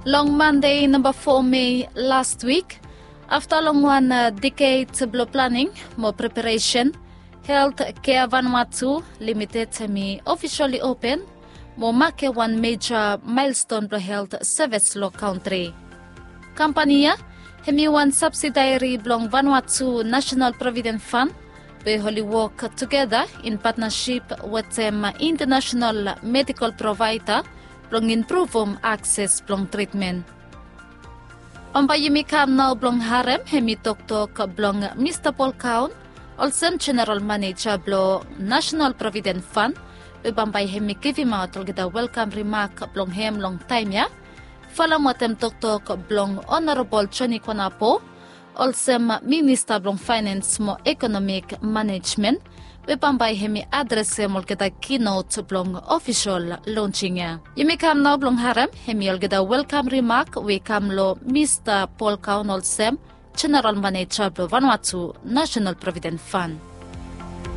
Long Monday, number 4 May last week, after long one decade blow planning, more preparation, Health Care Vanuatu Limited semi officially open, more mark one major milestone for health service law country. Company hemi one subsidiary belong Vanuatu National Provident Fund. We wholly work together in partnership with international medical provider belong improve access belong treatment. Yimi kam now belong harem hemi tok belong Mr. Paul Kaun, also General Manager belong National Provident Fund. We bambay hemi kivima tolgeda welcome remark belong hem long time ya. Falam watem tok belong Honorable Johnny Konapo, also Minister belong Finance mo Economic Management. We bambay hemi address molgeda keynote belong official launching ya. Yimi kam now belong harem hemi olgeda welcome remark we kam lo Mr. Paul Kaun also General Manager belong Vanuatu National Provident Fund.